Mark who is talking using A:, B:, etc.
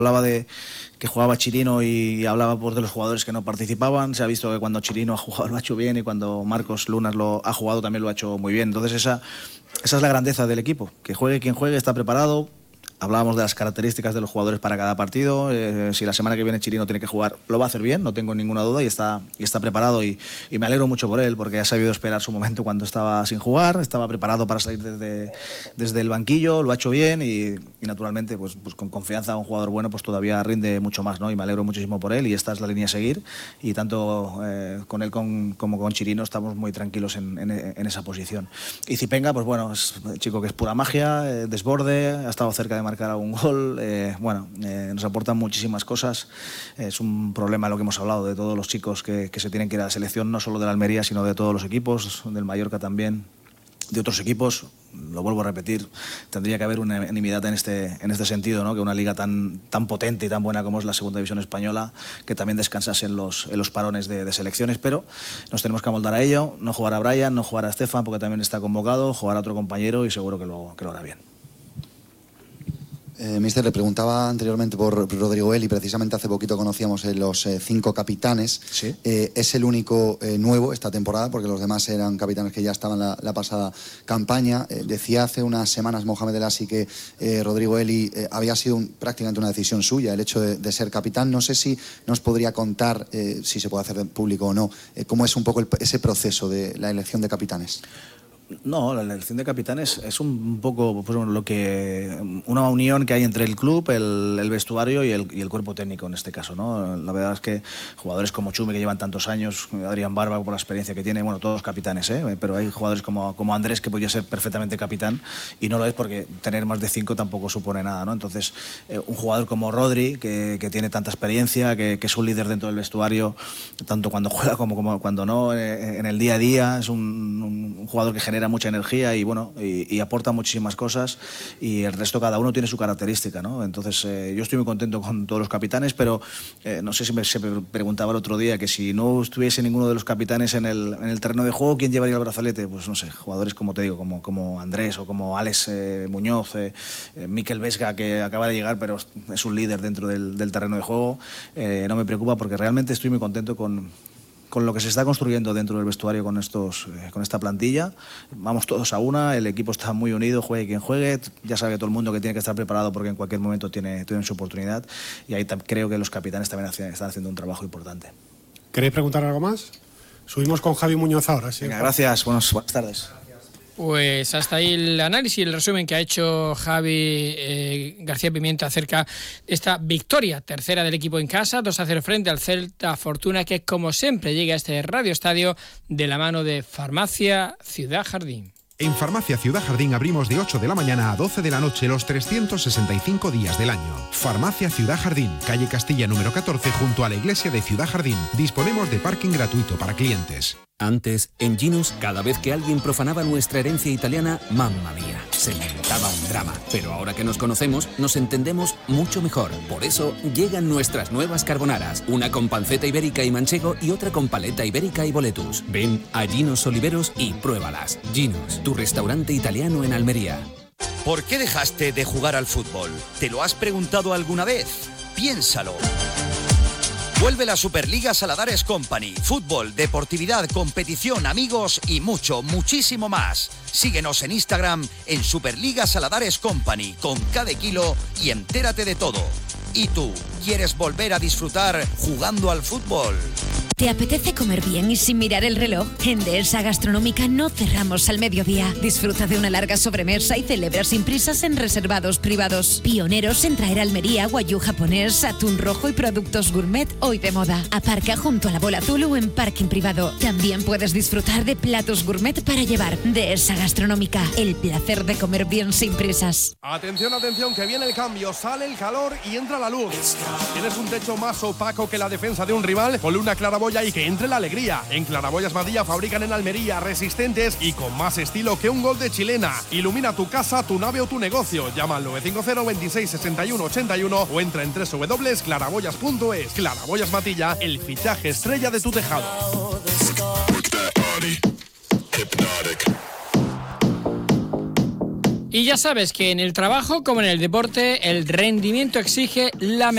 A: Hablaba de que jugaba Chirino y hablaba pues, de los jugadores que no participaban. Se ha visto que cuando Chirino ha jugado lo ha hecho bien y cuando Marcos Lunas lo ha jugado también lo ha hecho muy bien. Entonces esa es la grandeza del equipo, que juegue quien juegue, está preparado. Hablábamos de las características de los jugadores para cada partido. Si la semana que viene Chirino tiene que jugar, lo va a hacer bien, no tengo ninguna duda, y está preparado. Y me alegro mucho por él, porque ha sabido esperar su momento cuando estaba sin jugar, estaba preparado para salir desde el banquillo, lo ha hecho bien y naturalmente pues con confianza a un jugador bueno pues todavía rinde mucho más, ¿no? Y me alegro muchísimo por él y esta es la línea a seguir. Y tanto con él como con Chirino estamos muy tranquilos en esa posición. Y Zipenga, pues bueno, es un chico que es pura magia, desborde, ha estado cerca de marcar algún gol, nos aportan muchísimas cosas. Es un problema lo que hemos hablado de todos los chicos que se tienen que ir a la selección, no solo de la Almería, sino de todos los equipos, del Mallorca también, de otros equipos. Lo vuelvo a repetir, tendría que haber unanimidad en este sentido, ¿no? Que una liga tan potente y tan buena como es la Segunda División Española, que también descansase en los parones de selecciones, pero nos tenemos que amoldar a ello. No jugará Brian, no jugará Stefan, porque también está convocado, jugará otro compañero y seguro que lo hará bien.
B: Mister, le preguntaba anteriormente por Rodrigo Eli, precisamente hace poquito conocíamos los 5 capitanes.
A: ¿Sí?
B: Es el único nuevo esta temporada, porque los demás eran capitanes que ya estaban la pasada campaña. Decía hace unas semanas Mohamed El Assi que Rodrigo Eli había sido prácticamente una decisión suya, el hecho de ser capitán. No sé si nos podría contar, si se puede hacer público o no, cómo es un poco ese proceso de la elección de capitanes.
A: No, la elección de capitanes es un poco pues, una unión que hay entre el club, el vestuario y el cuerpo técnico en este caso, ¿no? La verdad es que jugadores como Chumi, que llevan tantos años, Adrián Barba por la experiencia que tiene, bueno, todos capitanes, pero hay jugadores como Andrés que podría ser perfectamente capitán y no lo es porque tener más de 5 tampoco supone nada, ¿no? Entonces, un jugador como Rodri, que tiene tanta experiencia, que es un líder dentro del vestuario, tanto cuando juega como cuando no, en el día a día, es un jugador que genera mucha energía y aporta muchísimas cosas, y el resto cada uno tiene su característica, ¿no? Entonces yo estoy muy contento con todos los capitanes, pero no sé si se preguntaba el otro día que si no estuviese ninguno de los capitanes en el terreno de juego, ¿quién llevaría el brazalete? Pues no sé, jugadores como te digo, como Andrés o como Alex Muñoz, Mikel Vesga, que acaba de llegar pero es un líder dentro del terreno de juego. No me preocupa porque realmente estoy muy contento con lo que se está construyendo dentro del vestuario con esta plantilla. Vamos todos a una, el equipo está muy unido, juegue quien juegue, ya sabe todo el mundo que tiene que estar preparado porque en cualquier momento tiene su oportunidad, y ahí creo que los capitanes también están haciendo un trabajo importante.
C: ¿Queréis preguntar algo más? Subimos con Javi Muñoz ahora. ¿Sí?
A: Venga, gracias, buenas tardes.
D: Pues hasta ahí el análisis, el resumen que ha hecho Javi García Pimienta acerca de esta victoria tercera del equipo en casa, 2-0 frente al Celta Fortuna, que como siempre llega a este Radio Estadio de la mano de Farmacia Ciudad Jardín.
E: En Farmacia Ciudad Jardín abrimos de 8 de la mañana a 12 de la noche los 365 días del año. Farmacia Ciudad Jardín, calle Castilla número 14, junto a la iglesia de Ciudad Jardín. Disponemos de parking gratuito para clientes.
F: Antes, en Ginos, cada vez que alguien profanaba nuestra herencia italiana, mamma mía, se montaba un drama. Pero ahora que nos conocemos, nos entendemos mucho mejor. Por eso, llegan nuestras nuevas carbonaras. Una con panceta ibérica y manchego y otra con paleta ibérica y boletus. Ven a Ginos Oliveros y pruébalas. Ginos, tu restaurante italiano en Almería.
G: ¿Por qué dejaste de jugar al fútbol? ¿Te lo has preguntado alguna vez? Piénsalo. Vuelve la Superliga Saladares Company. Fútbol, deportividad, competición, amigos y muchísimo más. Síguenos en Instagram en Superliga Saladares Company con cada kilo y entérate de todo. ¿Y tú, quieres volver a disfrutar jugando al fútbol?
H: ¿Te apetece comer bien y sin mirar el reloj? En Dehesa Gastronómica no cerramos al mediodía. Disfruta de una larga sobremesa y celebra sin prisas en reservados privados. Pioneros en traer a Almería guayú japonés, atún rojo y productos gourmet hoy de moda. Aparca junto a la Bola Azul o en parking privado. También puedes disfrutar de platos gourmet para llevar. Dehesa Gastronómica, el placer de comer bien sin prisas.
I: Atención, atención, que viene el cambio, sale el calor y entra la luz. ¿Tienes un techo más opaco que la defensa de un rival? Ponle una claraboya y que entre la alegría. En Claraboyas Madía fabrican en Almería, resistentes y con más estilo que un gol de chilena. Ilumina tu casa, tu nave o tu negocio. Llama al 950 26 61 81 o entra en www.claraboyas.es. Claraboyas Madía, el fichaje estrella de tu tejado.
D: Y ya sabes que en el trabajo como en el deporte el rendimiento exige la